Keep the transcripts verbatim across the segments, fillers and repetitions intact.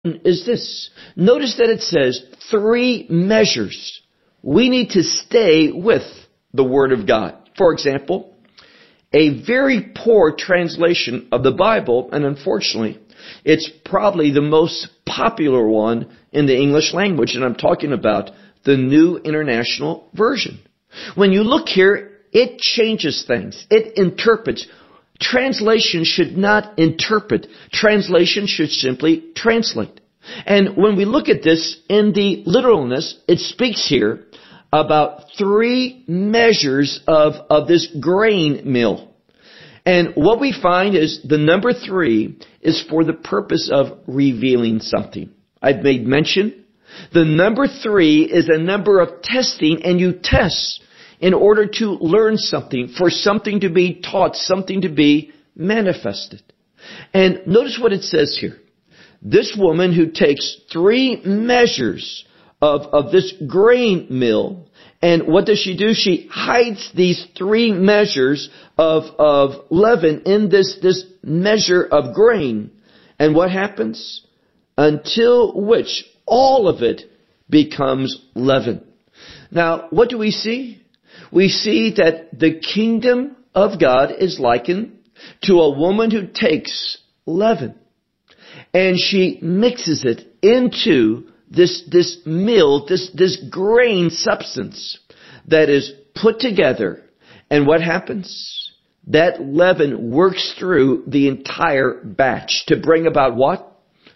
is this. Notice that it says three measures. We need to stay with the Word of God. For example, a very poor translation of the Bible, and unfortunately, it's probably the most popular one in the English language, and I'm talking about the New International Version. When you look here, it changes things. It interprets. Translation should not interpret. Translation should simply translate. And when we look at this in the literalness, it speaks here about three measures of, of this grain mill. And what we find is the number three is for the purpose of revealing something. I've made mention. The number three is a number of testing, and you test in order to learn something, for something to be taught, something to be manifested. And notice what it says here. This woman who takes three measures of, of this grain mill, and what does she do? She hides these three measures of, of leaven in this, this measure of grain. And what happens? Until which all of it becomes leaven. Now, what do we see? We see that the kingdom of God is likened to a woman who takes leaven and she mixes it into this, this mill, this, this grain substance that is put together. And what happens? That leaven works through the entire batch to bring about what?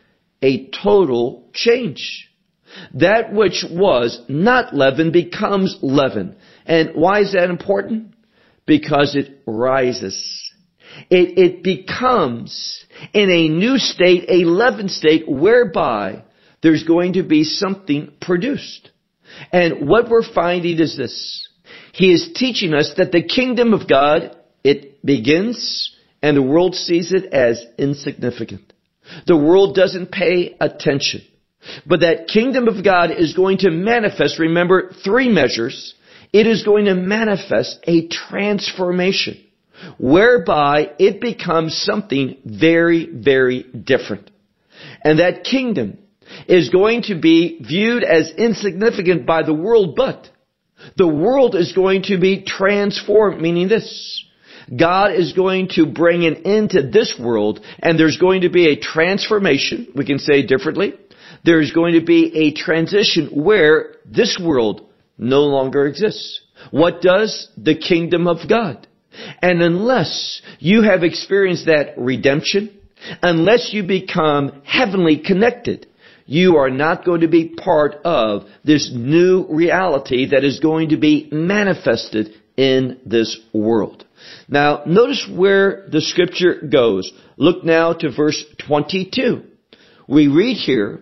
A total change. That which was not leaven becomes leaven. And why is that important? Because it rises. It, it becomes in a new state, a leavened state, whereby there's going to be something produced. And what we're finding is this. He is teaching us that the kingdom of God, it begins and the world sees it as insignificant. The world doesn't pay attention. But that kingdom of God is going to manifest, remember, three measures. It is going to manifest a transformation whereby it becomes something very, very different. And that kingdom is going to be viewed as insignificant by the world, but the world is going to be transformed, meaning this. God is going to bring an end to this world, and there's going to be a transformation. We can say it differently. There's going to be a transition where this world no longer exists. What does? The kingdom of God. And unless you have experienced that redemption, unless you become heavenly connected, you are not going to be part of this new reality that is going to be manifested in this world. Now, notice where the scripture goes. Look now to verse twenty-two. We read here,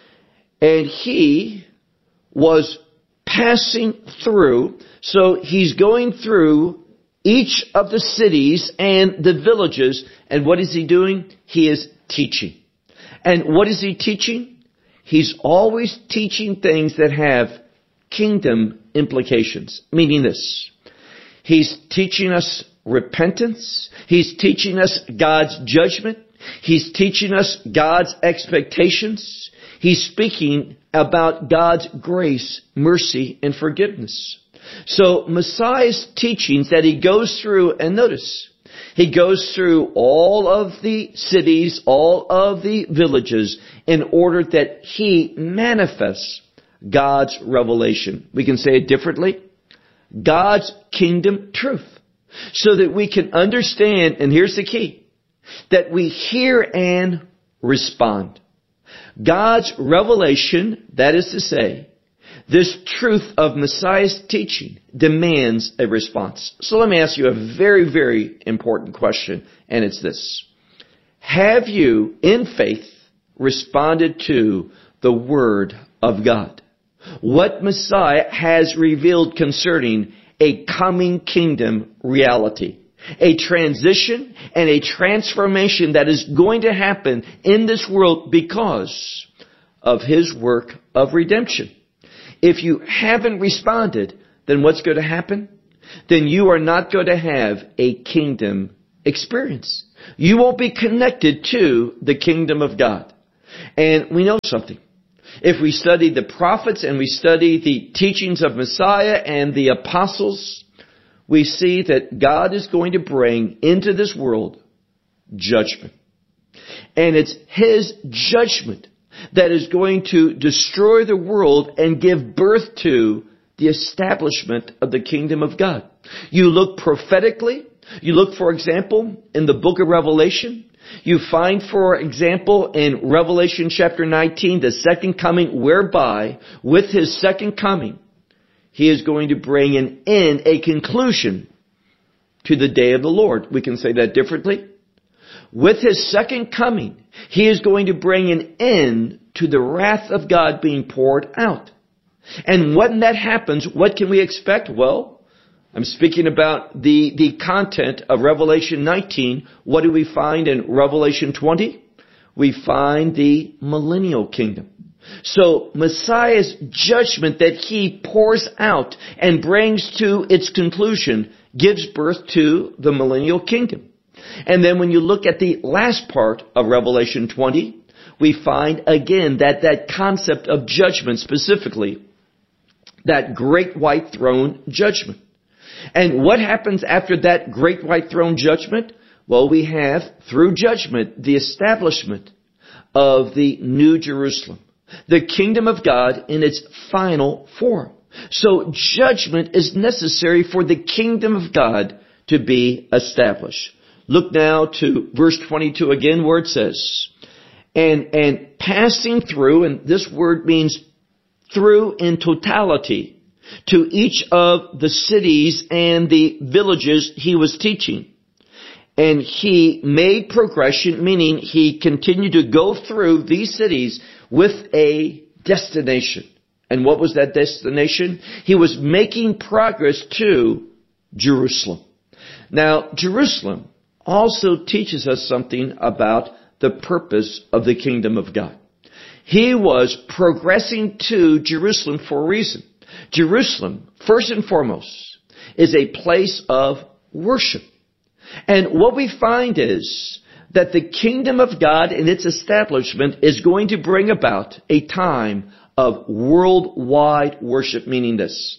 and he was passing through, so he's going through each of the cities and the villages, and what is he doing? He is teaching. And what is he teaching? He's always teaching things that have kingdom implications, meaning this. He's teaching us repentance. He's teaching us God's judgment. He's teaching us God's expectations. He's speaking about God's grace, mercy, and forgiveness. So Messiah's teachings that he goes through, and notice, he goes through all of the cities, all of the villages, in order that he manifests God's revelation. We can say it differently. God's kingdom truth. So that we can understand, and here's the key, that we hear and respond. God's revelation, that is to say, this truth of Messiah's teaching demands a response. So let me ask you a very, very important question, and it's this. Have you, in faith, responded to the Word of God? What Messiah has revealed concerning a coming kingdom reality. A transition and a transformation that is going to happen in this world because of his work of redemption. If you haven't responded, then what's going to happen? Then you are not going to have a kingdom experience. You won't be connected to the kingdom of God. And we know something. If we study the prophets and we study the teachings of Messiah and the apostles, we see that God is going to bring into this world judgment. And it's His judgment that is going to destroy the world and give birth to the establishment of the kingdom of God. You look prophetically, you look, for example, in the book of Revelation. You find, for example, in Revelation chapter nineteen, the second coming, whereby, with His second coming, He is going to bring an end, a conclusion to the day of the Lord. We can say that differently. With His second coming, He is going to bring an end to the wrath of God being poured out. And when that happens, what can we expect? Well, I'm speaking about the, the content of Revelation nineteen. What do we find in Revelation twenty? We find the millennial kingdom. So Messiah's judgment that He pours out and brings to its conclusion gives birth to the millennial kingdom. And then when you look at the last part of Revelation twenty, we find again that that concept of judgment, specifically that great white throne judgment. And what happens after that great white throne judgment? Well, we have, through judgment, the establishment of the New Jerusalem, the kingdom of God in its final form. So judgment is necessary for the kingdom of God to be established. Look now to verse twenty-two again, where it says, and, and passing through, and this word means through in totality, to each of the cities and the villages He was teaching. And He made progression, meaning He continued to go through these cities with a destination. And what was that destination? He was making progress to Jerusalem. Now, Jerusalem also teaches us something about the purpose of the kingdom of God. He was progressing to Jerusalem for a reason. Jerusalem, first and foremost, is a place of worship. And what we find is that the kingdom of God and its establishment is going to bring about a time of worldwide worship, meaning this.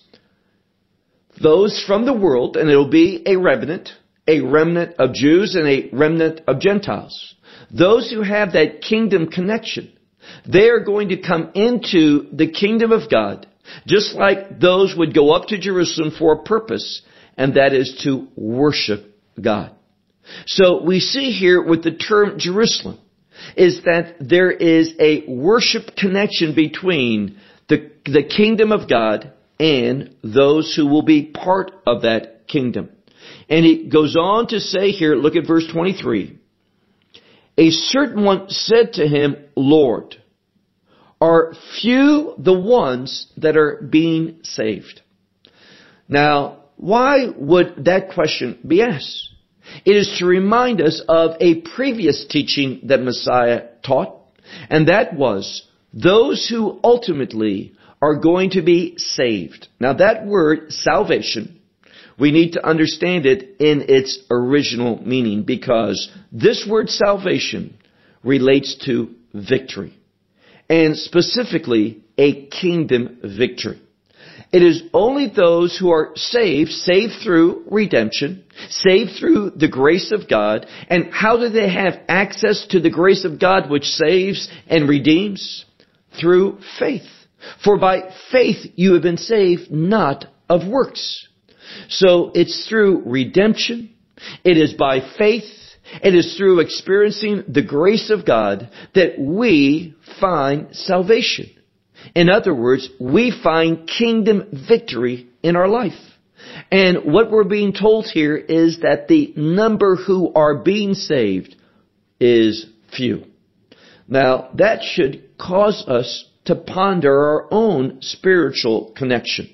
Those from the world, and it will be a remnant, a remnant of Jews and a remnant of Gentiles. Those who have that kingdom connection, they are going to come into the kingdom of God, just like those would go up to Jerusalem for a purpose, and that is to worship God. So we see here with the term Jerusalem is that there is a worship connection between the, the kingdom of God and those who will be part of that kingdom. And it goes on to say here, look at verse twenty-three. A certain one said to him, Lord, are few the ones that are being saved? Now, why would that question be asked? It is to remind us of a previous teaching that Messiah taught, and that was those who ultimately are going to be saved. Now that word, salvation, we need to understand it in its original meaning, because this word salvation relates to victory, and specifically a kingdom victory. It is only those who are saved, saved through redemption, saved through the grace of God. And how do they have access to the grace of God which saves and redeems? Through faith. For by faith you have been saved, not of works. So it's through redemption. It is by faith. It is through experiencing the grace of God that we find salvation. In other words, we find kingdom victory in our life. And what we're being told here is that the number who are being saved is few. Now, that should cause us to ponder our own spiritual connection.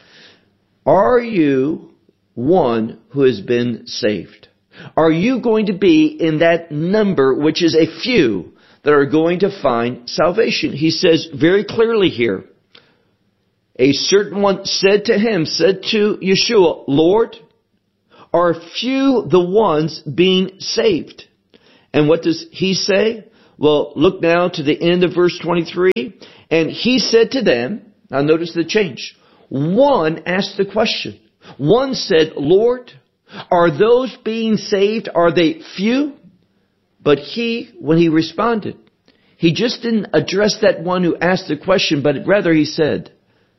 Are you one who has been saved? Are you going to be in that number, which is a few, that are going to find salvation? He says very clearly here, a certain one said to him, said to Yeshua, Lord, are few the ones being saved? And what does he say? Well, look now to the end of verse twenty-three. And he said to them, now notice the change. One asked the question. One said, Lord, are those being saved, are they few? But he, when he responded, he just didn't address that one who asked the question, but rather he said,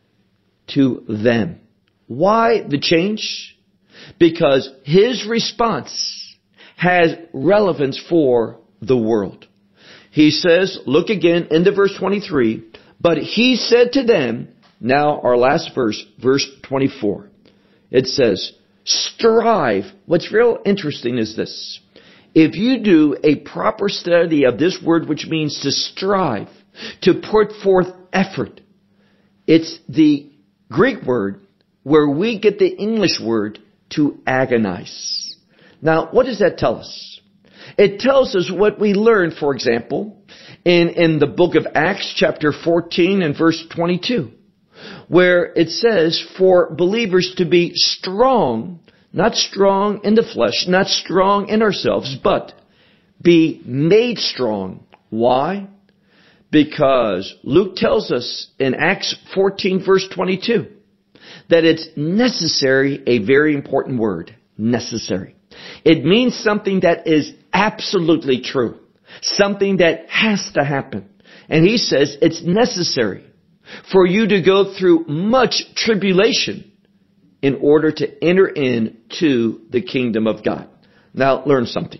to them. Why the change? Because his response has relevance for the world. He says, look again into verse twenty-three, but he said to them, now our last verse, verse twenty-four. It says, strive. What's real interesting is this. If you do a proper study of this word, which means to strive, to put forth effort, it's the Greek word where we get the English word to agonize. Now, what does that tell us? It tells us what we learned, for example, in, in the book of Acts, chapter fourteen and verse twenty-two, where it says for believers to be strong, not strong in the flesh, not strong in ourselves, but be made strong. Why? Because Luke tells us in Acts fourteen verse twenty-two that it's necessary, a very important word, necessary. It means something that is absolutely true, something that has to happen. And he says it's necessary for you to go through much tribulation in order to enter into the kingdom of God. Now, learn something.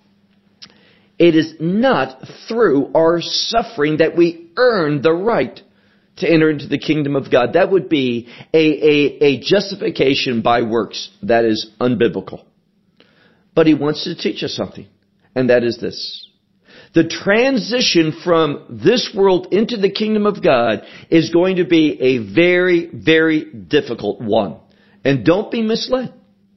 It is not through our suffering that we earn the right to enter into the kingdom of God. That would be a, a, a justification by works. That is unbiblical. But he wants to teach us something, and that is this. The transition from this world into the kingdom of God is going to be a very, very difficult one. And don't be misled.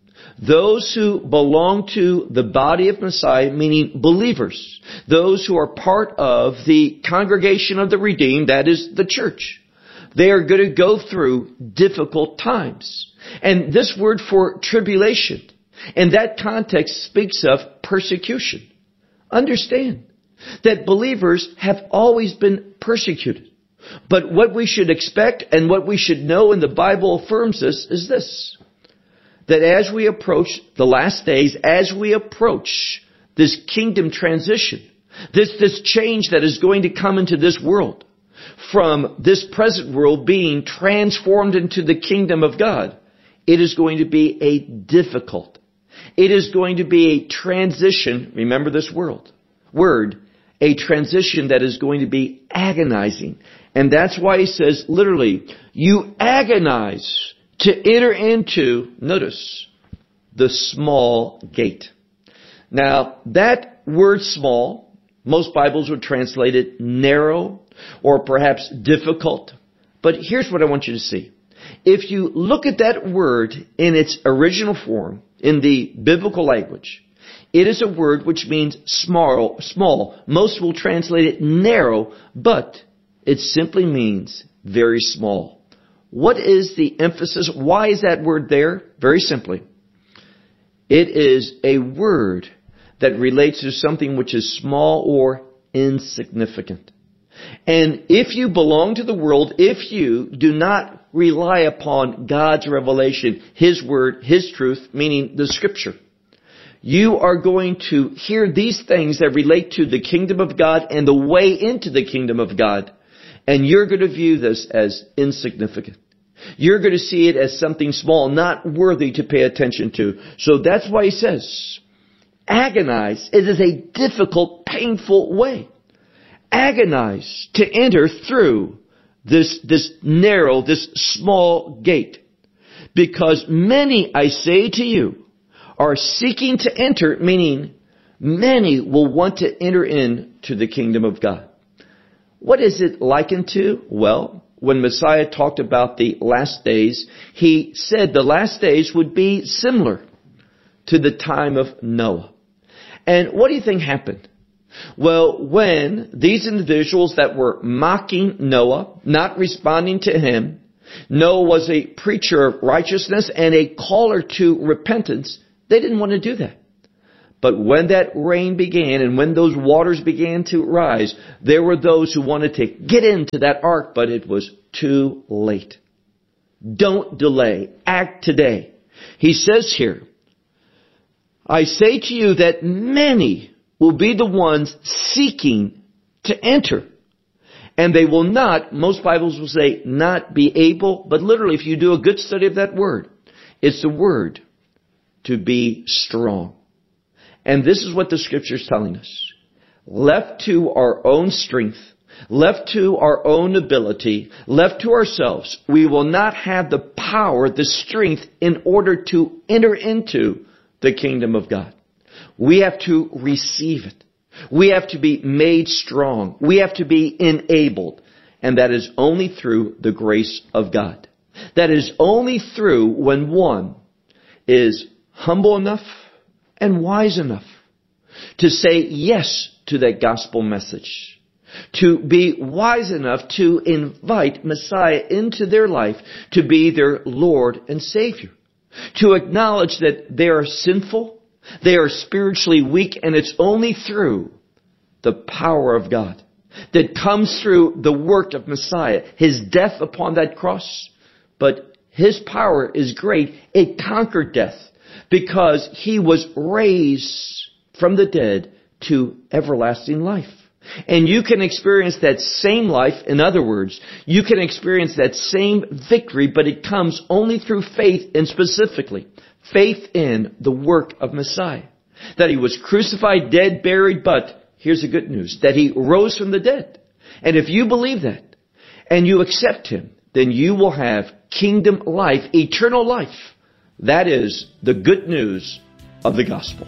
Those who belong to the body of Messiah, meaning believers, those who are part of the congregation of the redeemed, that is the church, they are going to go through difficult times. And this word for tribulation, in that context, speaks of persecution. Understand that believers have always been persecuted. But what we should expect and what we should know, and the Bible affirms this, is this. That as we approach the last days, as we approach this kingdom transition, this, this change that is going to come into this world, from this present world being transformed into the kingdom of God, it is going to be a difficult, it is going to be a transition, remember this word, word, a transition that is going to be agonizing. And that's why he says, literally, you agonize to enter into, notice, the small gate. Now, that word small, most Bibles would translate it narrow or perhaps difficult. But here's what I want you to see. If you look at that word in its original form, in the biblical language, it is a word which means small, small. Most will translate it narrow, but it simply means very small. What is the emphasis? Why is that word there? Very simply. It is a word that relates to something which is small or insignificant. And if you belong to the world, if you do not rely upon God's revelation, His word, His truth, meaning the Scripture, you are going to hear these things that relate to the kingdom of God and the way into the kingdom of God, and you're going to view this as insignificant. You're going to see it as something small, not worthy to pay attention to. So that's why he says, agonize. It is a difficult, painful way. Agonize to enter through this, this narrow, this small gate. Because many, I say to you, are seeking to enter, meaning many will want to enter into the kingdom of God. What is it likened to? Well, when Messiah talked about the last days, he said the last days would be similar to the time of Noah. And what do you think happened? Well, when these individuals that were mocking Noah, not responding to him, Noah was a preacher of righteousness and a caller to repentance, they didn't want to do that. But when that rain began and when those waters began to rise, there were those who wanted to get into that ark, but it was too late. Don't delay. Act today. He says here, I say to you that many will be the ones seeking to enter. And they will not, most Bibles will say, not be able, but literally if you do a good study of that word, it's the word to be strong. And this is what the Scripture is telling us. Left to our own strength, left to our own ability, left to ourselves, we will not have the power, the strength in order to enter into the kingdom of God. We have to receive it. We have to be made strong. We have to be enabled. And that is only through the grace of God. That is only through when one is humble enough and wise enough to say yes to that gospel message. To be wise enough to invite Messiah into their life to be their Lord and Savior. To acknowledge that they are sinful, they are spiritually weak, and it's only through the power of God that comes through the work of Messiah, His death upon that cross. But His power is great. It conquered death because He was raised from the dead to everlasting life. And you can experience that same life. In other words, you can experience that same victory, but it comes only through faith, and specifically faith in the work of Messiah. That He was crucified, dead, buried, but here's the good news, that He rose from the dead. And if you believe that and you accept Him, then you will have kingdom life, eternal life. That is the good news of the gospel.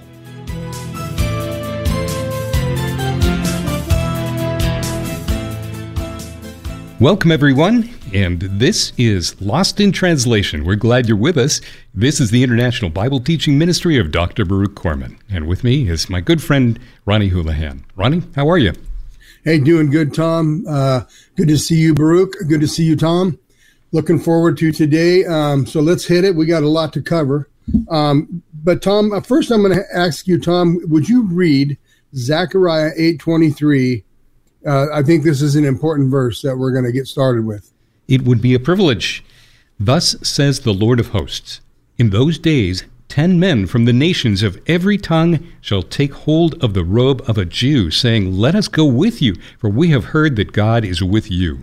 Welcome, everyone, and this is Lost in Translation. We're glad you're with us. This is the International Bible Teaching Ministry of Doctor Baruch Corman, and with me is my good friend, Ronnie Houlihan. Ronnie, how are you? Hey, doing good, Tom. Uh, good to see you, Baruch. Good to see you, Tom. Looking forward to today. Um, so let's hit it. We got a lot to cover. Um, but, Tom, first I'm going to ask you, Tom, would you read Zechariah eight twenty-three? Uh, I think this is an important verse that we're going to get started with. It would be a privilege. Thus says the Lord of hosts, in those days, ten men from the nations of every tongue shall take hold of the robe of a Jew, saying, let us go with you, for we have heard that God is with you.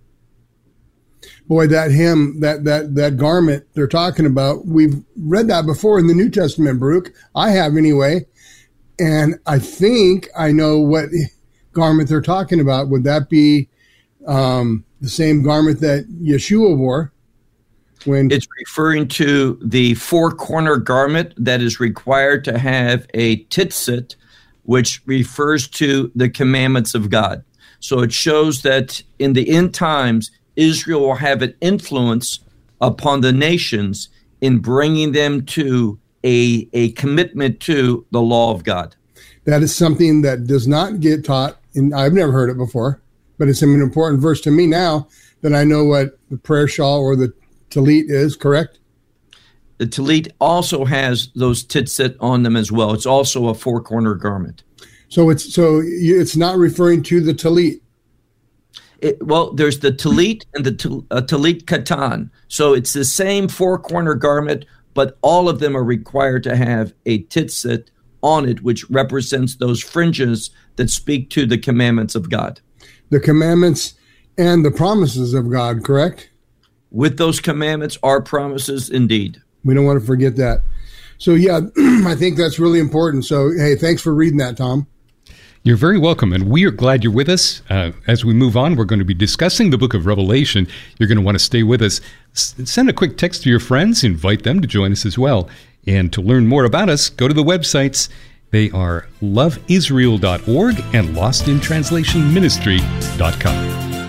Boy, that hymn, that that that garment they're talking about, we've read that before in the New Testament, Baruch. I have anyway. And I think I know what garment they're talking about. Would that be um, the same garment that Yeshua wore? When it's referring to the four-corner garment that is required to have a tzitzit, which refers to the commandments of God. So it shows that in the end times, Israel will have an influence upon the nations in bringing them to a, a commitment to the law of God. That is something that does not get taught, and I've never heard it before, but it's an important verse to me now that I know what the prayer shawl or the tallit is, correct? The tallit also has those tzitzit on them as well. It's also a four-corner garment. So it's so it's not referring to the tallit. It, well, there's the tallit and the uh, tallit katan. So it's the same four-corner garment, but all of them are required to have a tzitzit on it, which represents those fringes that speak to the commandments of God. The commandments and the promises of God, correct? With those commandments are promises indeed. We don't want to forget that. So, yeah, I think that's really important. So, hey, thanks for reading that, Tom. You're very welcome, and we are glad you're with us. Uh, as we move on, we're going to be discussing the book of Revelation. You're going to want to stay with us. S- send a quick text to your friends. Invite them to join us as well. And to learn more about us, go to the websites. They are love israel dot org and lost in translation ministry dot com.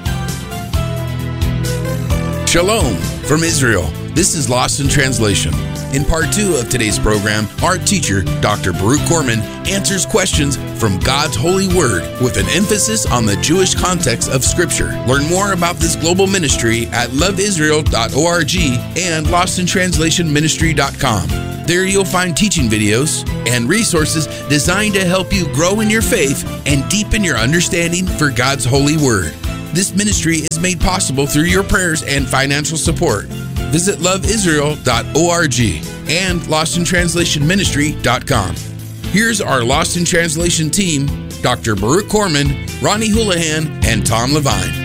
Shalom from Israel. This is Lost in Translation. In part two of today's program, our teacher, Doctor Baruch Corman, answers questions from God's holy word with an emphasis on the Jewish context of Scripture. Learn more about this global ministry at love israel dot org and lost in translation ministry dot com. There you'll find teaching videos and resources designed to help you grow in your faith and deepen your understanding for God's holy word. This ministry is made possible through your prayers and financial support. Visit love israel dot org and lost in translation ministry dot com. Here's our Lost in Translation team, Doctor Baruch Corman, Ronnie Houlihan, and Tom Levine.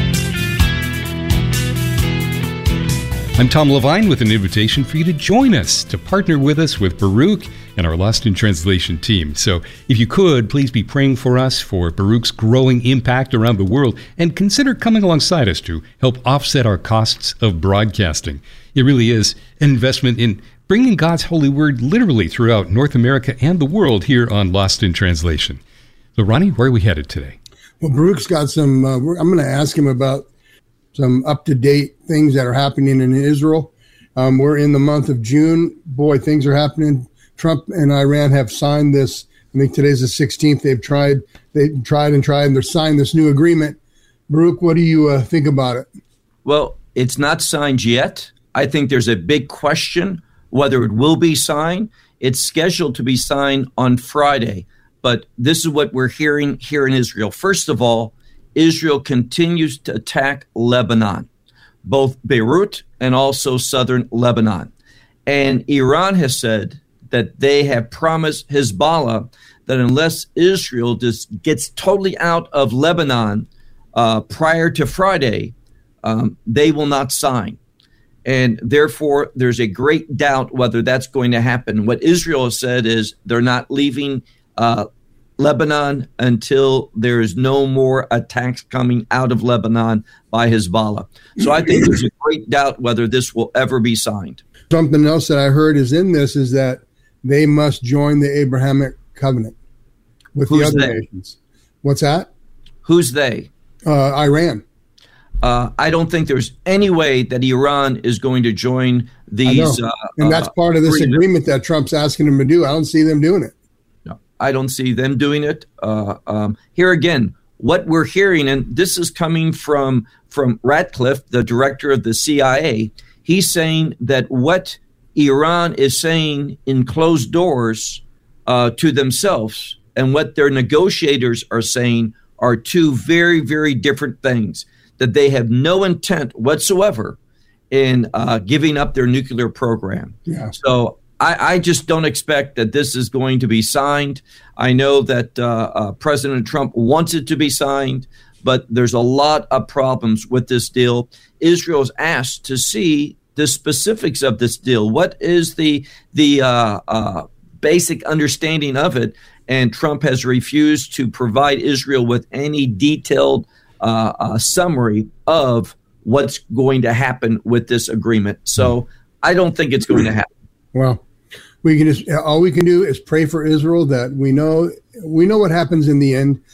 I'm Tom Levine with an invitation for you to join us, to partner with us with Baruch and our Lost in Translation team. So if you could, please be praying for us, for Baruch's growing impact around the world, and consider coming alongside us to help offset our costs of broadcasting. It really is an investment in bringing God's holy word literally throughout North America and the world here on Lost in Translation. So Ronnie, where are we headed today? Well, Baruch's got some, uh, I'm going to ask him about some up-to-date things that are happening in Israel. Um, we're in the month of June. Boy, things are happening. Trump and Iran have signed this. I think today's the sixteenth. They've tried, they tried and tried, and they're signed this new agreement. Baruch, what do you uh, think about it? Well, it's not signed yet. I think there's a big question whether it will be signed. It's scheduled to be signed on Friday, but this is what we're hearing here in Israel. First of all, Israel continues to attack Lebanon, both Beirut and also southern Lebanon. And Iran has said that they have promised Hezbollah that unless Israel just gets totally out of Lebanon uh, prior to Friday, um, they will not sign. And therefore, there's a great doubt whether that's going to happen. What Israel has said is they're not leaving uh, Lebanon until there is no more attacks coming out of Lebanon by Hezbollah. So I think there's a great doubt whether this will ever be signed. Something else that I heard is in this is that they must join the Abrahamic covenant with Who's the other they? nations. What's that? Who's they? Uh, Iran. Uh, I don't think there's any way that Iran is going to join these. I know. Uh, and that's uh, part of this agreement. agreement that Trump's asking them to do. I don't see them doing it. No, I don't see them doing it. Uh, um, here again, what we're hearing, and this is coming from from Ratcliffe, the director of the C I A. He's saying that what Iran is saying in closed doors uh, to themselves and what their negotiators are saying are two very, very different things. That they have no intent whatsoever in uh, giving up their nuclear program. Yeah. So I, I just don't expect that this is going to be signed. I know that uh, uh, President Trump wants it to be signed, but there's a lot of problems with this deal. Israel's asked to see the specifics of this deal. What is the the uh, uh, basic understanding of it? And Trump has refused to provide Israel with any detailed Uh, a summary of what's going to happen with this agreement. So I don't think it's going to happen. Well, we can just all we can do is pray for Israel that we know we know what happens in the end.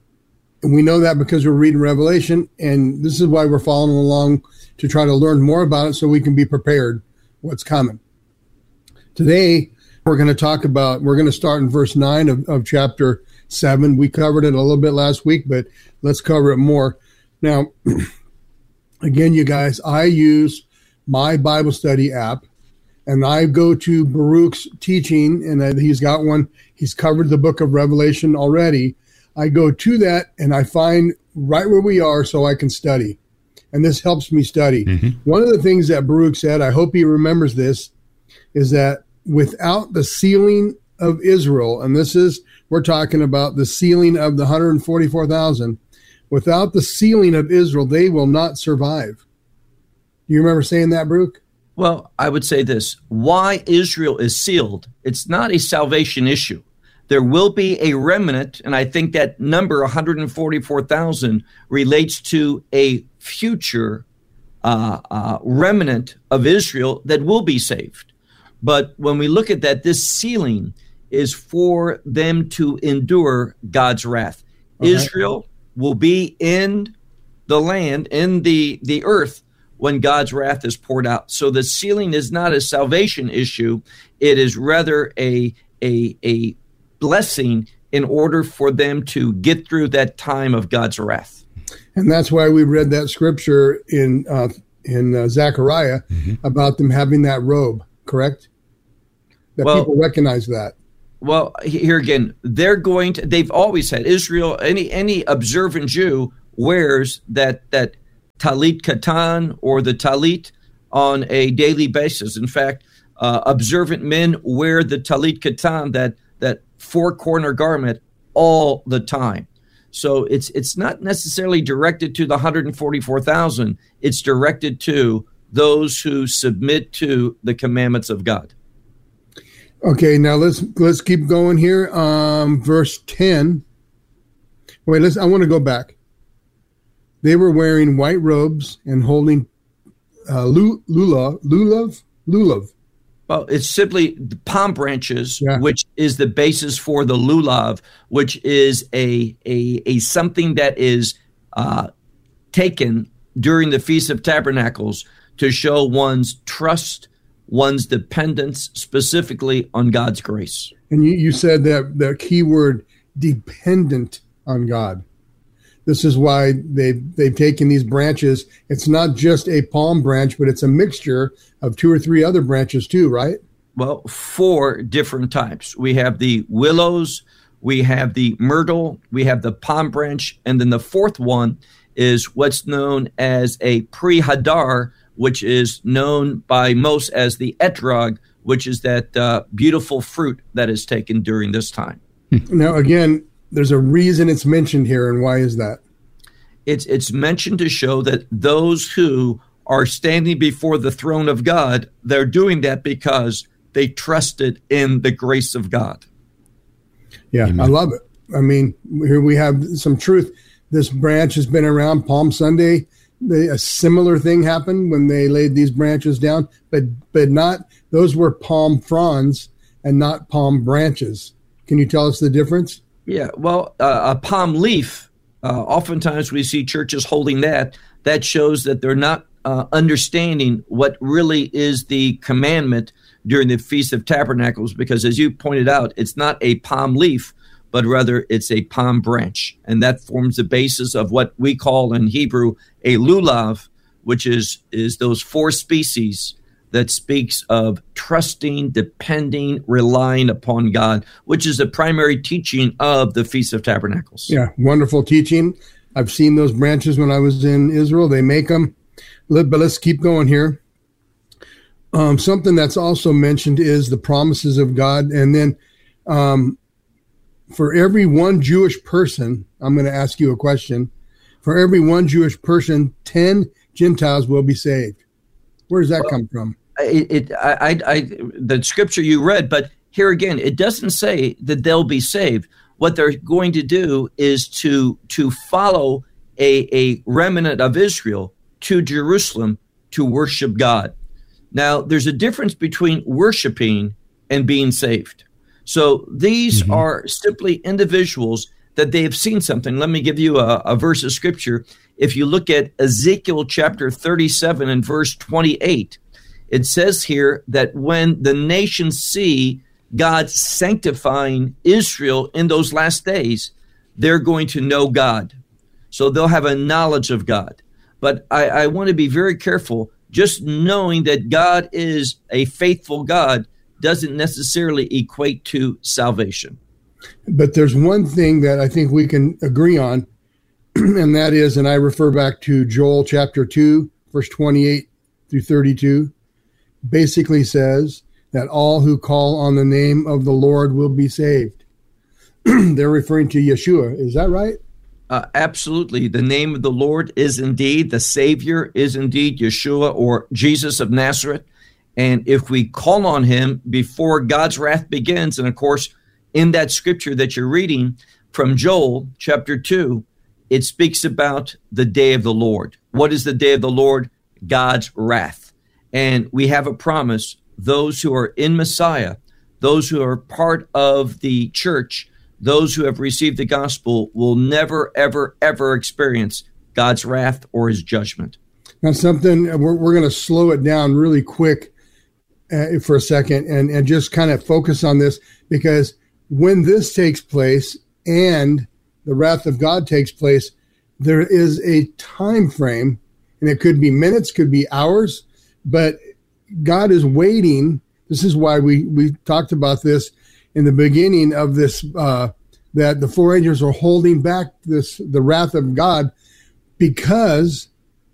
And we know that because we're reading Revelation, and this is why we're following along to try to learn more about it so we can be prepared what's coming. Today, we're going to talk about, we're going to start in verse nine of, of chapter seven. We covered it a little bit last week, but let's cover it more. Now, again, you guys, I use my Bible study app, and I go to Baruch's teaching, and he's got one. He's covered the book of Revelation already. I go to that, and I find right where we are so I can study. And this helps me study. Mm-hmm. One of the things that Baruch said, I hope he remembers this, is that without the sealing of Israel, and this is, we're talking about the sealing of the one hundred forty-four thousand. Without the sealing of Israel, they will not survive. Do you remember saying that, Baruch? Well, I would say this. Why Israel is sealed, it's not a salvation issue. There will be a remnant, and I think that number, one hundred forty-four thousand, relates to a future uh, uh, remnant of Israel that will be saved. But when we look at that, this sealing is for them to endure God's wrath. Okay. Israel will be in the land, in the, the earth, when God's wrath is poured out. So the sealing is not a salvation issue. It is rather a, a, a blessing in order for them to get through that time of God's wrath. And that's why we read that scripture in, uh, in uh, Zechariah mm-hmm. about them having that robe, correct? that Well, people recognize that? Well, here again, they're going to, they've always had, Israel, any any observant Jew wears that, that talit katan or the talit on a daily basis. In fact, uh, observant men wear the talit katan, that, that four-corner garment, all the time. So it's it's not necessarily directed to the one hundred forty-four thousand. It's directed to those who submit to the commandments of God. Okay, now let's let's keep going here. Um, verse ten. Wait, let's. I want to go back. They were wearing white robes and holding uh, lulav, lulav, lulav. Well, it's simply the palm branches, yeah. which is the basis for the lulav, which is a a, a something that is uh, taken during the Feast of Tabernacles to show one's trust, one's dependence specifically on God's grace. And you, you said that the key word, dependent on God. This is why they've, they've taken these branches. It's not just a palm branch, but it's a mixture of two or three other branches too, right? Well, four different types. We have the willows, we have the myrtle, we have the palm branch, and then the fourth one is what's known as a pre-hadar, which is known by most as the etrog, which is that uh, beautiful fruit that is taken during this time. Now, again, there's a reason it's mentioned here, and why is that? It's it's mentioned to show that those who are standing before the throne of God, they're doing that because they trusted in the grace of God. Yeah, Amen. I love it. I mean, here we have some truth. This branch has been around. Palm Sunday, they, a similar thing happened when they laid these branches down, but but not, those were palm fronds and not palm branches. Can you tell us the difference? Yeah, well, uh, a palm leaf, uh, oftentimes we see churches holding that. That shows that they're not uh, understanding what really is the commandment during the Feast of Tabernacles, because as you pointed out, it's not a palm leaf, but rather it's a palm branch. And that forms the basis of what we call in Hebrew a lulav, which is, is those four species that speaks of trusting, depending, relying upon God, which is the primary teaching of the Feast of Tabernacles. Yeah, wonderful teaching. I've seen those branches when I was in Israel. They make them. But let's keep going here. Um, something that's also mentioned is the promises of God. And then um, for every one Jewish person, I'm going to ask you a question. For every one Jewish person, ten Gentiles will be saved. Where does that well, come from? It, it I, I, I, the scripture you read, but here again, it doesn't say that they'll be saved. What they're going to do is to to follow a, a remnant of Israel to Jerusalem to worship God. Now, there's a difference between worshiping and being saved. So these mm-hmm. are simply individuals that they have seen something. Let me give you a, a verse of scripture. If you look at Ezekiel chapter thirty-seven and verse twenty-eight, it says here that when the nations see God sanctifying Israel in those last days, they're going to know God. So they'll have a knowledge of God. But I, I want to be very careful. Just knowing that God is a faithful God doesn't necessarily equate to salvation. But there's one thing that I think we can agree on, and that is, and I refer back to Joel chapter two, verse twenty-eight through thirty-two, basically says that all who call on the name of the Lord will be saved. They're referring to Yeshua. Is that right? Uh, absolutely. The name of the Lord is indeed, the Savior is indeed Yeshua or Jesus of Nazareth. And if we call on him before God's wrath begins, and of course, in that scripture that you're reading from Joel chapter two, it speaks about the day of the Lord. What is the day of the Lord? God's wrath. And we have a promise, those who are in Messiah, those who are part of the church, those who have received the gospel will never, ever, ever experience God's wrath or his judgment. Now, something, we're, we're going to slow it down really quick uh, for a second and, and just kind of focus on this, because when this takes place and the wrath of God takes place, there is a time frame, and it could be minutes, could be hours, but God is waiting. This is why we, we talked about this in the beginning of this, uh, that the four angels are holding back this, the wrath of God, because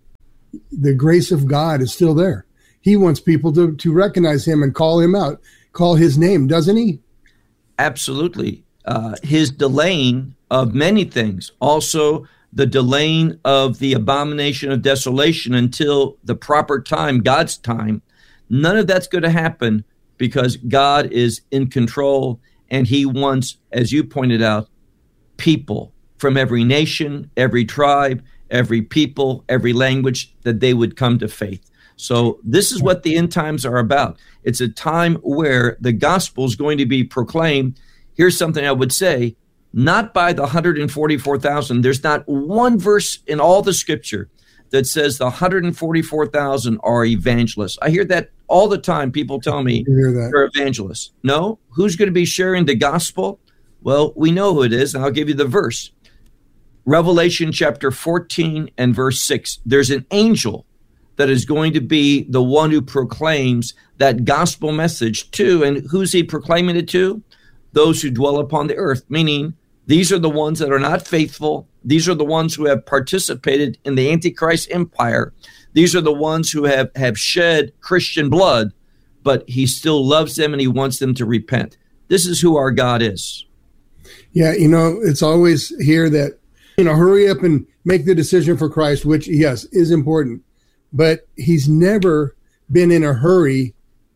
the grace of God is still there. He wants people to, to recognize him and call him out, call his name, doesn't he? Absolutely. Uh, his delaying of many things, also the delaying of the abomination of desolation until the proper time, God's time, none of that's going to happen because God is in control, and he wants, as you pointed out, people from every nation, every tribe, every people, every language, that they would come to faith. So this is what the end times are about. It's a time where the gospel is going to be proclaimed. Here's something I would say, not by the one hundred forty-four thousand. There's not one verse in all the scripture that says the one hundred forty-four thousand are evangelists. I hear that all the time. People tell me they're evangelists. No, who's going to be sharing the gospel? Well, we know who it is, and I'll give you the verse. Revelation chapter fourteen and verse six. There's an angel that is going to be the one who proclaims that gospel message to, and who's he proclaiming it to? Those who dwell upon the earth, meaning these are the ones that are not faithful. These are the ones who have participated in the Antichrist empire. These are the ones who have, have shed Christian blood, but he still loves them and he wants them to repent. This is who our God is. Yeah, you know, it's always here that, you know, hurry up and make the decision for Christ, which, yes, is important. But he's never been in a hurry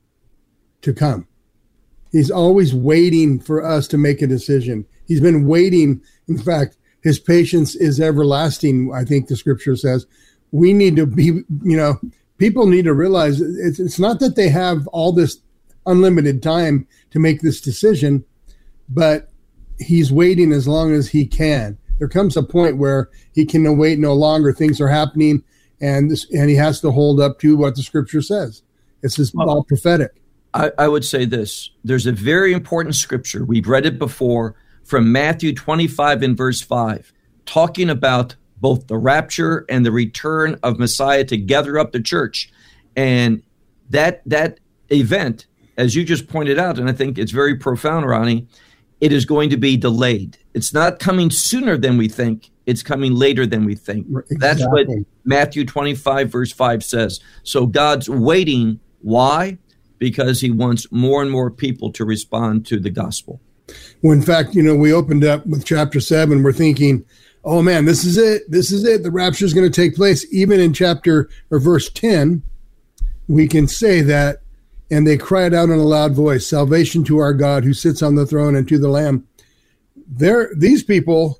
to come. He's always waiting for us to make a decision. He's been waiting. In fact, his patience is everlasting, I think the scripture says. We need to be, you know, people need to realize it's, it's not that they have all this unlimited time to make this decision, but he's waiting as long as he can. There comes a point where he can wait no longer. Things are happening, and this, and he has to hold up to what the scripture says. It's just well, all prophetic. I, I would say this. There's a very important scripture. We've read it before from Matthew twenty-five and verse five, talking about both the rapture and the return of Messiah to gather up the church. And that that event, as you just pointed out, and I think it's very profound, Ronnie, it is going to be delayed. It's not coming sooner than we think. It's coming later than we think. Exactly. That's what Matthew twenty-five verse five says. So God's waiting. Why? Because he wants more and more people to respond to the gospel. Well, in fact, you know, we opened up with chapter seven. We're thinking, oh man, this is it. This is it. The rapture is going to take place. Even in chapter or verse ten, we can say that, and they cried out in a loud voice, salvation to our God who sits on the throne and to the Lamb. There, these people,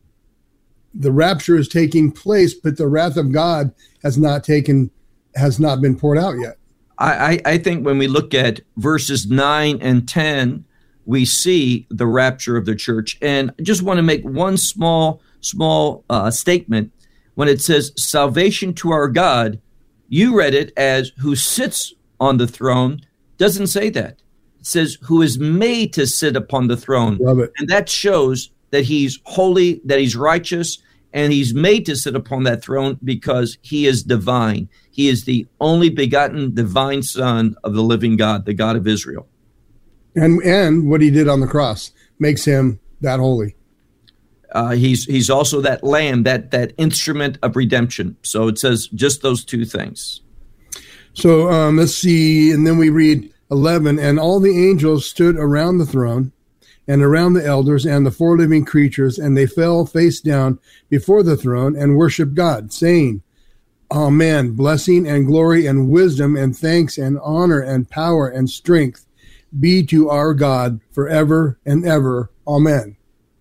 the rapture is taking place, but the wrath of God has not taken, has not been poured out yet. I, I think when we look at verses nine and ten, we see the rapture of the church. And I just want to make one small, small uh, statement. When it says salvation to our God, you read it as who sits on the throne. Doesn't say that. It says who is made to sit upon the throne. Love it. And that shows that he's holy, that he's righteous, and he's made to sit upon that throne because he is divine. He is the only begotten divine Son of the living God, the God of Israel. And and what he did on the cross makes him that holy. Uh, he's he's also that lamb, that that instrument of redemption. So it says just those two things. So um, let's see, and then we read eleven, and all the angels stood around the throne and around the elders and the four living creatures, and they fell face down before the throne and worshiped God, saying, Amen, blessing and glory and wisdom and thanks and honor and power and strength be to our God forever and ever. Amen.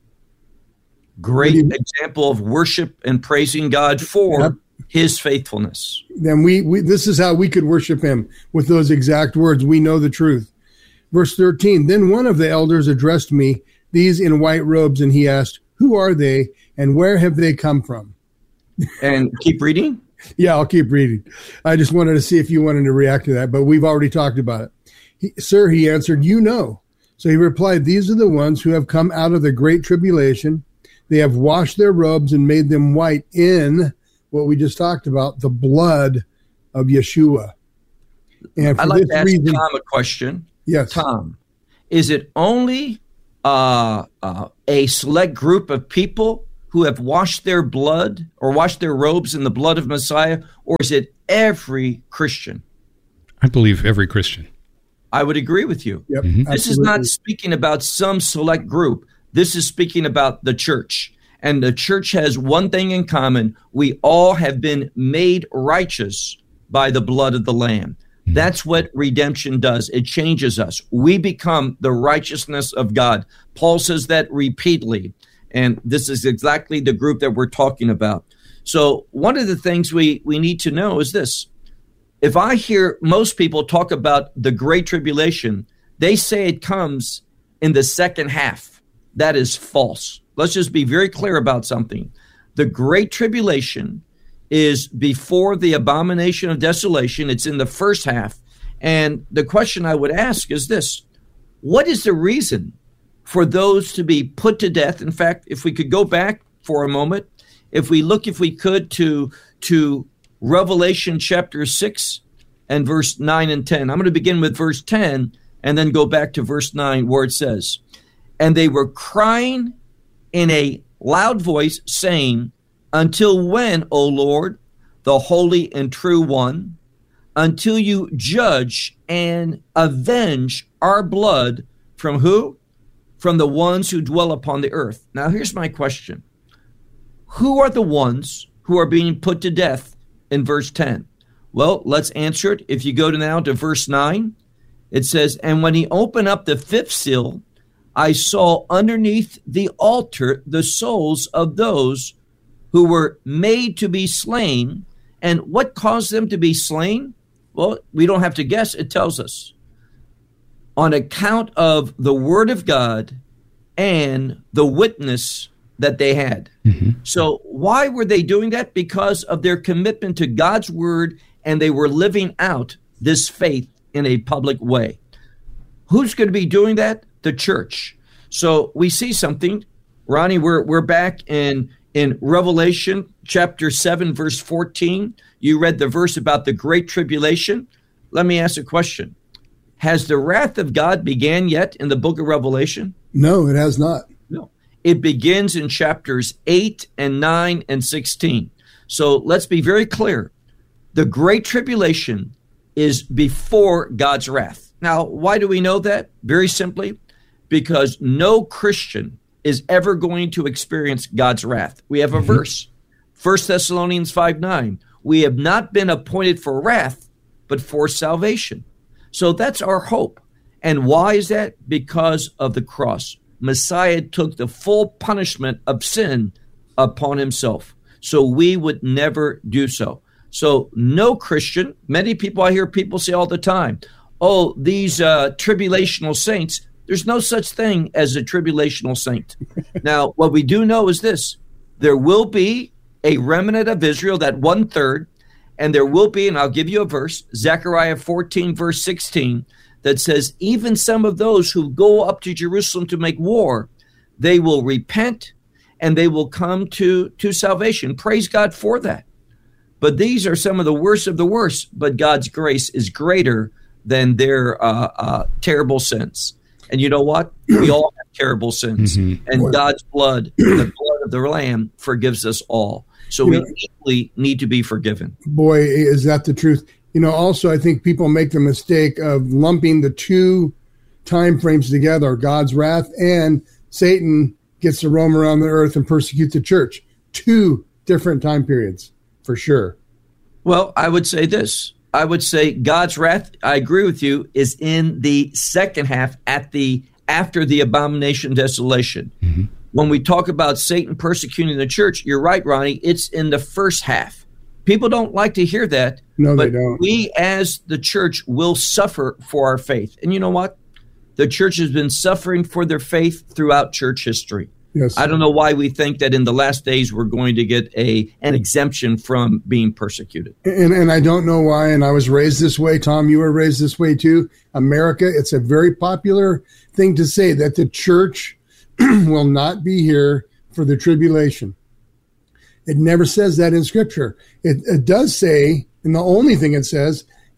Great example of worship and praising God for yep. his faithfulness. Then we, we this is how we could worship him, with those exact words. We know the truth. Verse thirteen, then one of the elders addressed me, these in white robes, and he asked, who are they and where have they come from? And keep reading? Yeah, I'll keep reading. I just wanted to see if you wanted to react to that, but we've already talked about it. He, Sir, he answered, you know. So he replied, these are the ones who have come out of the great tribulation. They have washed their robes and made them white in what we just talked about, the blood of Yeshua. And for I'd like this to ask reason, Tom a question. yes, Tom, is it only uh, uh, a select group of people who have washed their blood or washed their robes in the blood of Messiah, or is it every Christian? I believe every Christian. I would agree with you. yep, Mm-hmm. This is absolutely. not speaking about some select group. This is speaking about the church. And the church has one thing in common. We all have been made righteous by the blood of the Lamb. That's what redemption does. It changes us. We become the righteousness of God. Paul says that repeatedly. And this is exactly the group that we're talking about. So one of the things we, we need to know is this. If I hear most people talk about the Great Tribulation, they say it comes in the second half. That is false. Let's just be very clear about something. The Great Tribulation is before the abomination of desolation. It's in the first half. And the question I would ask is this. What is the reason for those to be put to death? In fact, if we could go back for a moment, if we look, if we could, to, to Revelation chapter six and verse nine and ten. I'm going to begin with verse ten and then go back to verse nine where it says, and they were crying in a loud voice, saying, until when, O Lord, the Holy and True One, until you judge and avenge our blood from who? From the ones who dwell upon the earth. Now, here's my question. Who are the ones who are being put to death in verse ten? Well, let's answer it. If you go to now to verse nine, it says, and when he opened up the fifth seal, I saw underneath the altar the souls of those who were made to be slain. And what caused them to be slain? Well, we don't have to guess. It tells us. On account of the word of God and the witness that they had. Mm-hmm. So why were they doing that? Because of their commitment to God's word, and they were living out this faith in a public way. Who's going to be doing that? The church. So we see something. Ronnie, we're we're back in in Revelation chapter seven, verse fourteen. You read the verse about the Great Tribulation. Let me ask a question. Has the wrath of God began yet in the book of Revelation? No, it has not. No. It begins in chapters eight and nine and sixteen. So let's be very clear. The Great Tribulation is before God's wrath. Now, why do we know that? Very simply, because no Christian is ever going to experience God's wrath. We have a mm-hmm. verse, First Thessalonians five nine. We have not been appointed for wrath, but for salvation. So that's our hope. And why is that? Because of the cross. Messiah took the full punishment of sin upon himself, so we would never do so. So no Christian, many people, I hear people say all the time, oh, these uh, tribulational saints, there's no such thing as a tribulational saint. Now, what we do know is this, there will be a remnant of Israel, that one third, and there will be, and I'll give you a verse, Zechariah fourteen, verse sixteen, that says, even some of those who go up to Jerusalem to make war, they will repent and they will come to, to salvation. Praise God for that. But these are some of the worst of the worst, but God's grace is greater than their uh, uh, terrible sins. And you know what? We all have terrible sins. Mm-hmm. And God's blood, the blood of the Lamb, forgives us all. So you we know, equally need to be forgiven. Boy, is that the truth. You know, also, I think people make the mistake of lumping the two time frames together, God's wrath and Satan gets to roam around the earth and persecute the church. Two different time periods, for sure. Well, I would say this. I would say God's wrath, I agree with you, is in the second half at the after the abomination desolation. Mm-hmm. When we talk about Satan persecuting the church, you're right, Ronnie, it's in the first half. People don't like to hear that, no, but they don't. We as the church will suffer for our faith. And you know what? The church has been suffering for their faith throughout church history. Yes. I don't know why we think that in the last days we're going to get a an exemption from being persecuted. And and I don't know why, and I was raised this way. Tom, you were raised this way too. America, it's a very popular thing to say that the church will not be here for the tribulation. It never says that in Scripture. It, it does say, and the only thing it says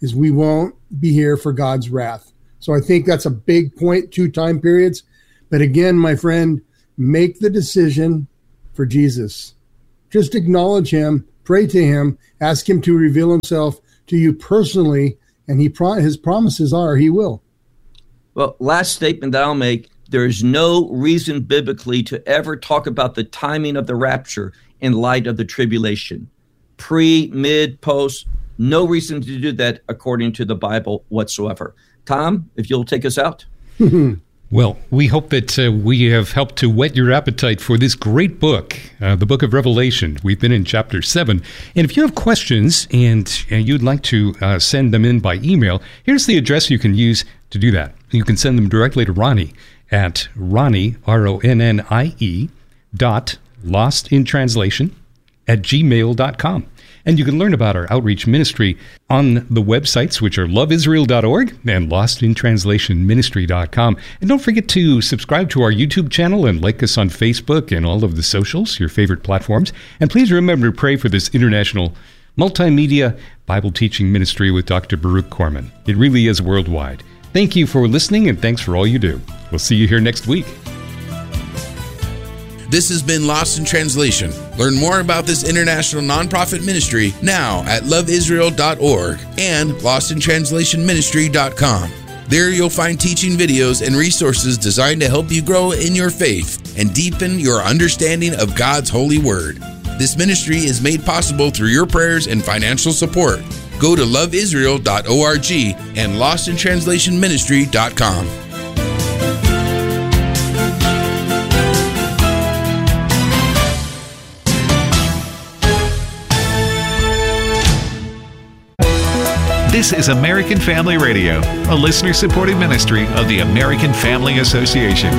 is we won't be here for God's wrath. So I think that's a big point, two time periods. But again, my friend, make the decision for Jesus. Just acknowledge him, pray to him, ask him to reveal himself to you personally, and he pro- his promises are he will. Well, last statement that I'll make, there is no reason biblically to ever talk about the timing of the rapture in light of the tribulation. Pre, mid, post, no reason to do that according to the Bible whatsoever. Tom, if you'll take us out. Well, we hope that uh, we have helped to whet your appetite for this great book, uh, the book of Revelation. We've been in chapter seven. And if you have questions and uh, you'd like to uh, send them in by email, here's the address you can use to do that. You can send them directly to Ronnie at Ronnie, R O N N I E, dot, lost in translation, at gmail dot com. And you can learn about our outreach ministry on the websites, which are love israel dot org and lost in translation ministry dot com. And don't forget to subscribe to our YouTube channel and like us on Facebook and all of the socials, your favorite platforms. And please remember to pray for this international multimedia Bible teaching ministry with Doctor Baruch Corman. It really is worldwide. Thank you for listening, and thanks for all you do. We'll see you here next week. This has been Lost in Translation. Learn more about this international nonprofit ministry now at love israel dot org and lost in translation ministry dot com. There you'll find teaching videos and resources designed to help you grow in your faith and deepen your understanding of God's holy word. This ministry is made possible through your prayers and financial support. Go to love israel dot org and lost in translation ministry dot com. This is American Family Radio, a listener-supported ministry of the American Family Association.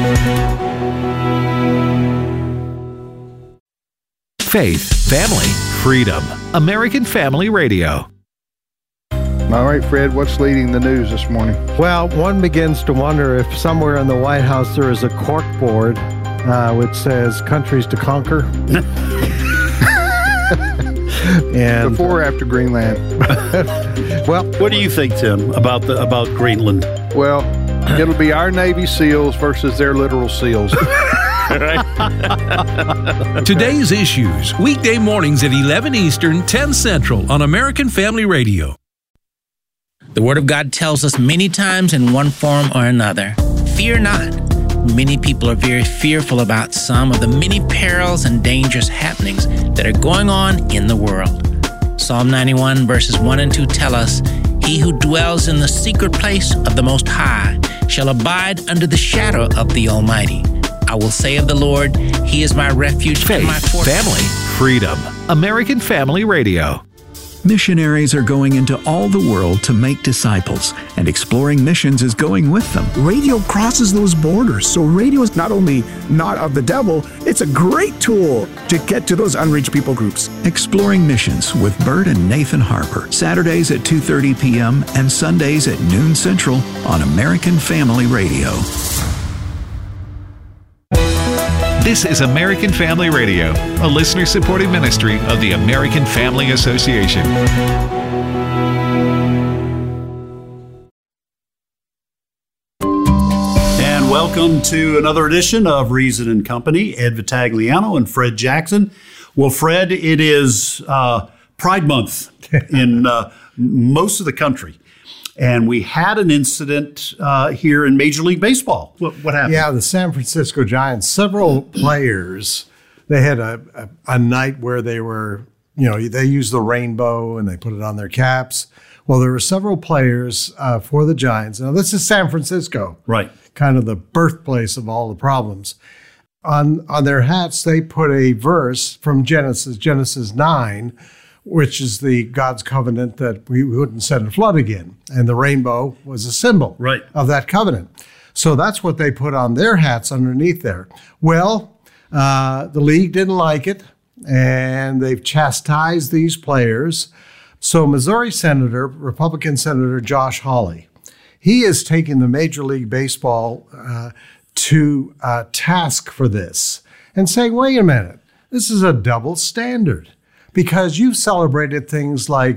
Faith, family, freedom. American Family Radio. All right, Fred, what's leading the news this morning? Well, one begins to wonder if somewhere in the White House there is a cork board uh, which says countries to conquer. And before or after Greenland? Well, what do you think, Tim, about the about Greenland? Well, it'll be our Navy SEALs versus their literal SEALs. Today's Issues, weekday mornings at eleven Eastern, ten Central on American Family Radio. The Word of God tells us many times in one form or another, fear not. Many people are very fearful about some of the many perils and dangerous happenings that are going on in the world. Psalm ninety-one verses one and two tell us, He who dwells in the secret place of the Most High shall abide under the shadow of the Almighty. I will say of the Lord, He is my refuge Faith, and my fortress. family, freedom. American Family Radio. Missionaries are going into all the world to make disciples, and Exploring Missions is going with them. Radio crosses those borders, so radio is not only not of the devil, it's a great tool to get to those unreached people groups. Exploring Missions with Bert and Nathan Harper, Saturdays at two thirty p.m. and Sundays at noon Central on American Family Radio. This is American Family Radio, a listener-supported ministry of the American Family Association. And welcome to another edition of Reason and Company. Ed Vitagliano and Fred Jackson. Well, Fred, it is uh, Pride Month in uh, most of the country. And we had an incident uh, here in Major League Baseball. What, what happened? Yeah, the San Francisco Giants, several players, they had a, a, a night where they were, you know, they used the rainbow and they put it on their caps. Well, there were several players uh, for the Giants. Now, this is San Francisco. Right. Kind of the birthplace of all the problems. On, on their hats, they put a verse from Genesis, Genesis nine, which is the God's covenant that we wouldn't send a flood again. And the rainbow was a symbol right. of that covenant. So that's what they put on their hats underneath there. Well, uh, the league didn't like it, and they've chastised these players. So Missouri Senator, Republican Senator Josh Hawley, he is taking the Major League Baseball uh, to uh, task for this and saying, wait a minute, this is a double standard. Because you've celebrated things like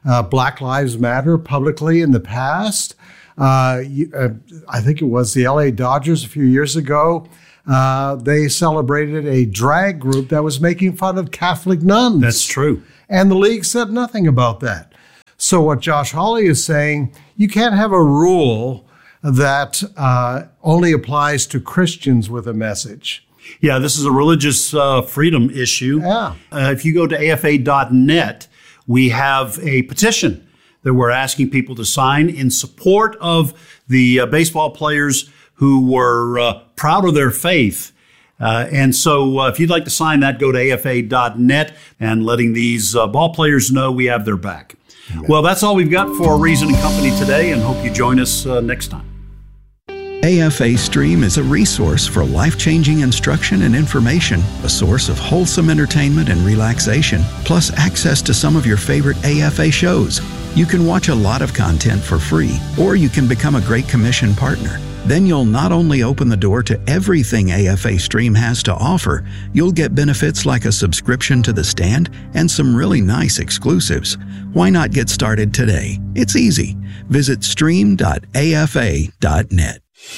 uh, Black Lives Matter publicly in the past. Uh, you, uh, I think it was the L A Dodgers a few years ago. Uh, they celebrated a drag group that was making fun of Catholic nuns. That's true. And the league said nothing about that. So what Josh Hawley is saying, you can't have a rule that uh, only applies to Christians with a message. Yeah, this is a religious uh, freedom issue. Yeah. Uh, if you go to A F A dot net, we have a petition that we're asking people to sign in support of the uh, baseball players who were uh, proud of their faith. Uh, and so uh, if you'd like to sign that, go to A F A dot net and letting these uh, ball players know we have their back. Amen. Well, that's all we've got for Reason and Company today, and hope you join us uh, next time. A F A Stream is a resource for life-changing instruction and information, a source of wholesome entertainment and relaxation, plus access to some of your favorite A F A shows. You can watch a lot of content for free, or you can become a Great Commission partner. Then you'll not only open the door to everything A F A Stream has to offer, you'll get benefits like a subscription to The Stand and some really nice exclusives. Why not get started today? It's easy. Visit stream dot A F A dot net.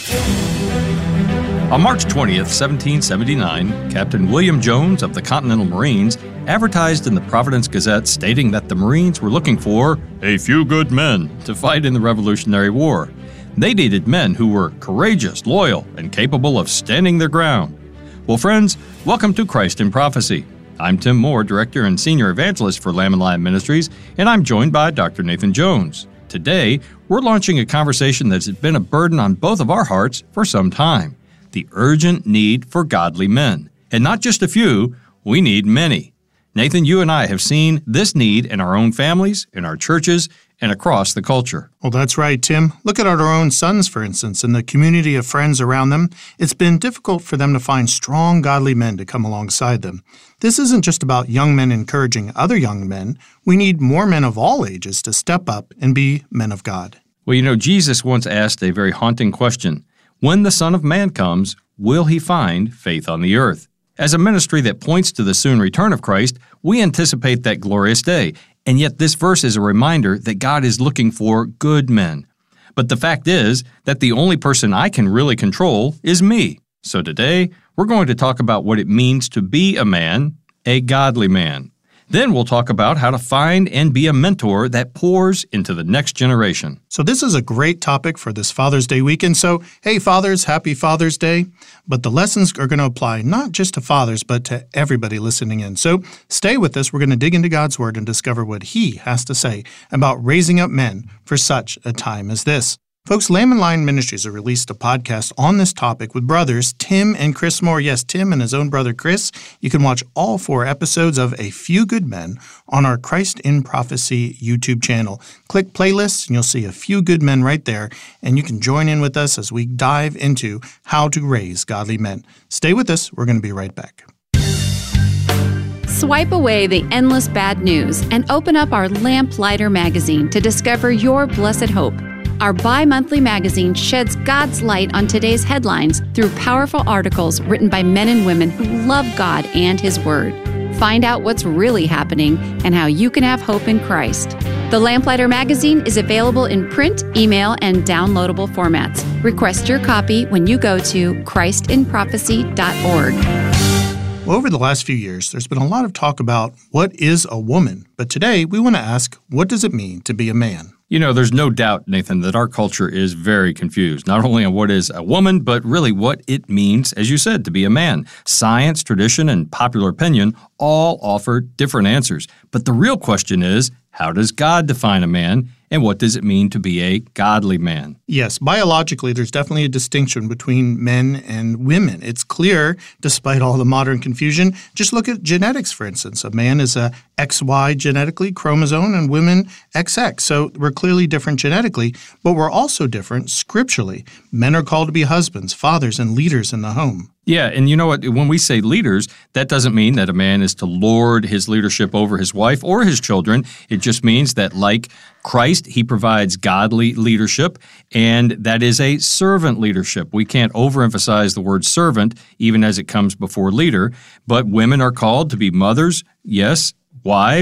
On March twentieth, seventeen seventy-nine, Captain William Jones of the Continental Marines advertised in the Providence Gazette stating that the Marines were looking for a few good men to fight in the Revolutionary War. They needed men who were courageous, loyal, and capable of standing their ground. Well, friends, welcome to Christ in Prophecy. I'm Tim Moore, Director and Senior Evangelist for Lamb and Lion Ministries, and I'm joined by Doctor Nathan Jones. Today, we're launching a conversation that's been a burden on both of our hearts for some time, the urgent need for godly men. And not just a few, we need many. Nathan, you and I have seen this need in our own families, in our churches, and across the culture. Well, that's right, Tim. Look at our own sons, for instance, and the community of friends around them. It's been difficult for them to find strong, godly men to come alongside them. This isn't just about young men encouraging other young men. We need more men of all ages to step up and be men of God. Well, you know, Jesus once asked a very haunting question. When the Son of Man comes, will he find faith on the earth? As a ministry that points to the soon return of Christ, we anticipate that glorious day. And yet this verse is a reminder that God is looking for good men. But the fact is that the only person I can really control is me. So today, we're going to talk about what it means to be a man, a godly man. Then we'll talk about how to find and be a mentor that pours into the next generation. So this is a great topic for this Father's Day weekend. So, hey, fathers, happy Father's Day. But the lessons are going to apply not just to fathers, but to everybody listening in. So stay with us. We're going to dig into God's Word and discover what He has to say about raising up men for such a time as this. Folks, Lamb and Lion Ministries have released a podcast on this topic with brothers Tim and Chris Moore. Yes, Tim and his own brother Chris. You can watch all four episodes of A Few Good Men on our Christ in Prophecy YouTube channel. Click playlists and you'll see A Few Good Men right there, and you can join in with us as we dive into how to raise godly men. Stay with us. We're going to be right back. Swipe away the endless bad news and open up our Lamplighter magazine to discover your blessed hope. Our bi-monthly magazine sheds God's light on today's headlines through powerful articles written by men and women who love God and His Word. Find out what's really happening and how you can have hope in Christ. The Lamplighter magazine is available in print, email, and downloadable formats. Request your copy when you go to christ in prophecy dot org. Well, over the last few years, there's been a lot of talk about what is a woman. But today, we want to ask, what does it mean to be a man? You know, there's no doubt, Nathan, that our culture is very confused, not only on what is a woman, but really what it means, as you said, to be a man. Science, tradition, and popular opinion all offer different answers. But the real question is, how does God define a man, and what does it mean to be a godly man? Yes, biologically, there's definitely a distinction between men and women. It's clear, despite all the modern confusion. Just look at genetics, for instance. A man is a X Y genetically chromosome, and women X X. So we're clearly different genetically, but we're also different scripturally. Men are called to be husbands, fathers, and leaders in the home. Yeah, and you know what? When we say leaders, that doesn't mean that a man is to lord his leadership over his wife or his children. It just means that, like Christ, he provides godly leadership, and that is a servant leadership. We can't overemphasize the word servant, even as it comes before leader, but women are called to be mothers, yes, wives,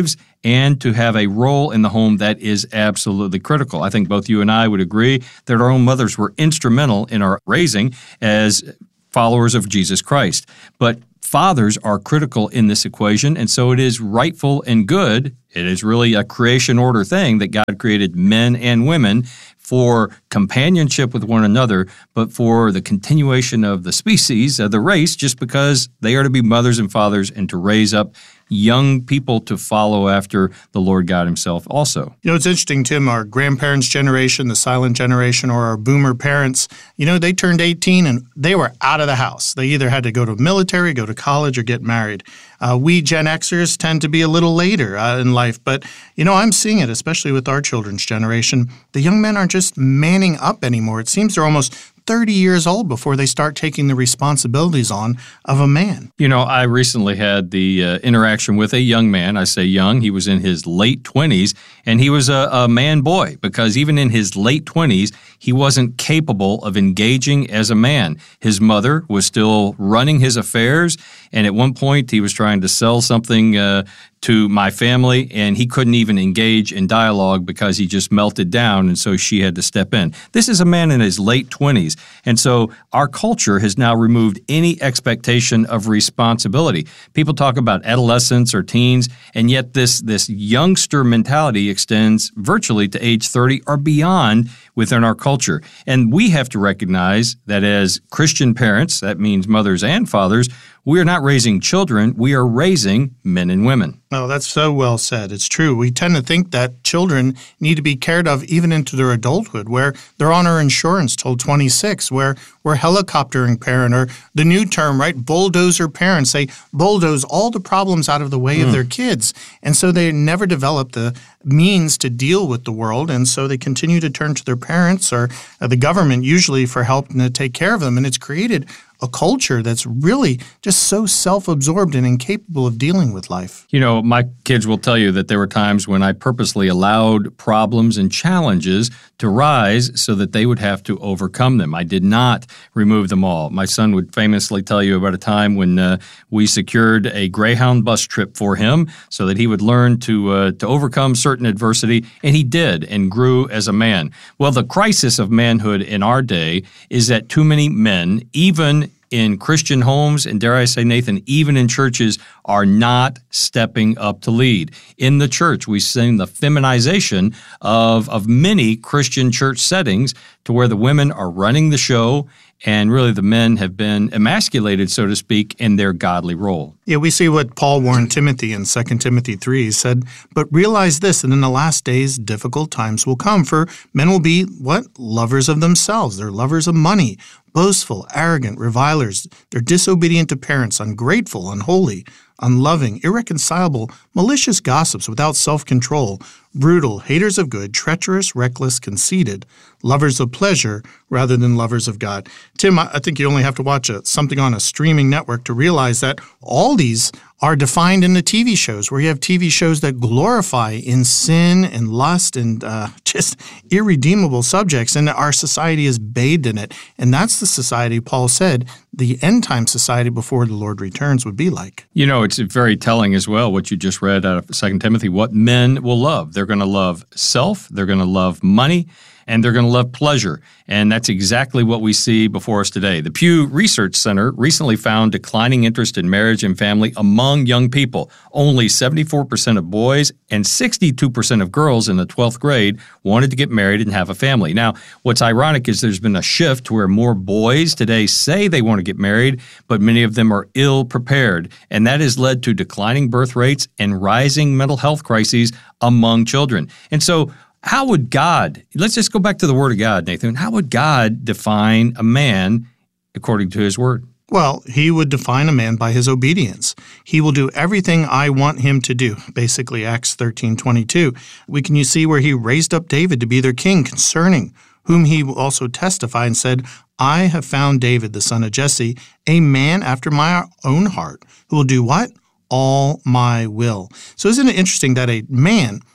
and to have a role in the home that is absolutely critical. I think both you and I would agree that our own mothers were instrumental in our raising as followers of Jesus Christ. But fathers are critical in this equation, and so it is rightful and good. It is really a creation order thing that God created men and women for companionship with one another, but for the continuation of the species, of the race, just because they are to be mothers and fathers and to raise up young people to follow after the Lord God himself also. You know, it's interesting, Tim, our grandparents' generation, the silent generation, or our boomer parents, you know, they turned eighteen and they were out of the house. They either had to go to military, go to college, or get married. Uh, we Gen Xers tend to be a little later uh, in life, but, you know, I'm seeing it, especially with our children's generation. The young men aren't just manning up anymore. It seems they're almost thirty years old before they start taking the responsibilities on of a man. You know, I recently had the uh, interaction with a young man. I say young, he was in his late twenties, and he was a, a man boy, because even in his late twenties, he wasn't capable of engaging as a man. His mother was still running his affairs, and at one point he was trying to sell something uh, to my family, and he couldn't even engage in dialogue because he just melted down, and so she had to step in. This is a man in his late twenties, and so our culture has now removed any expectation of responsibility. People talk about adolescents or teens, and yet this, this youngster mentality extends virtually to age thirty or beyond within our culture. And we have to recognize that as Christian parents, that means mothers and fathers, we are not raising children, we are raising men and women. Oh, that's so well said. It's true. We tend to think that children need to be cared of even into their adulthood, where they're on our insurance till twenty-six, where we're helicoptering parent, or the new term, right, bulldozer parents. They bulldoze all the problems out of the way mm. of their kids. And so they never develop the means to deal with the world, and so they continue to turn to their parents or uh, the government usually for help to take care of them. And it's created a culture that's really just so self-absorbed and incapable of dealing with life. You know, my kids will tell you that there were times when I purposely allowed problems and challenges to rise so that they would have to overcome them. I did not remove them all. My son would famously tell you about a time when uh, we secured a Greyhound bus trip for him so that he would learn to uh, to overcome certain adversity, and he did and grew as a man. Well, the crisis of manhood in our day is that too many men, even in Christian homes, and dare I say, Nathan, even in churches, are not stepping up to lead. In the church, we've seen the feminization of, of many Christian church settings to where the women are running the show, and really the men have been emasculated, so to speak, in their godly role. Yeah, we see what Paul warned Timothy in Second Timothy three. He said, "But realize this, that in the last days difficult times will come, for men will be," what? "Lovers of themselves. They're lovers of money, boastful, arrogant, revilers. They're disobedient to parents, ungrateful, unholy, unloving, irreconcilable, malicious gossips without self-control, brutal, haters of good, treacherous, reckless, conceited, lovers of pleasure rather than lovers of God." Tim, I think you only have to watch a, something on a streaming network to realize that all these are defined in the T V shows, where you have T V shows that glorify in sin and lust and uh, just irredeemable subjects, and our society is bathed in it. And that's the society, Paul said, the end-time society before the Lord returns would be like. You know, it's very telling as well, what you just read out of Second Timothy, what men will love. They're going to love self, they're going to love money, and they're going to love pleasure. And that's exactly what we see before us today. The Pew Research Center recently found declining interest in marriage and family among young people. Only seventy-four percent of boys and sixty-two percent of girls in the twelfth grade wanted to get married and have a family. Now, what's ironic is there's been a shift where more boys today say they want to get married, but many of them are ill prepared. And that has led to declining birth rates and rising mental health crises among children. And so, how would God, let's just go back to the Word of God, Nathan. How would God define a man according to His Word? Well, He would define a man by his obedience. He will do everything I want him to do, basically Acts thirteen twenty-two. We can you see where He raised up David to be their king, concerning whom He will also testify and said, "I have found David, the son of Jesse, a man after my own heart, who will do what? All my will." So isn't it interesting that a man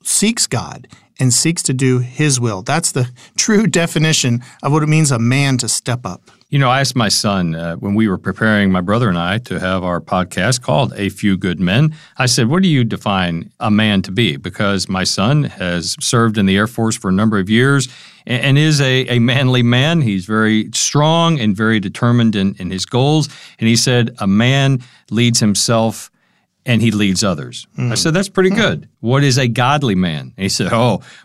seeks God and seeks to do His will. That's the true definition of what it means a man to step up. You know, I asked my son uh, when we were preparing, my brother and I, to have our podcast called A Few Good Men. I said, what do you define a man to be? Because my son has served in the Air Force for a number of years and, and is a, a manly man. He's very strong and very determined in, in his goals. And he said, a man leads himself and he leads others. Mm. I said, that's pretty good. What is a godly man? And he said, oh,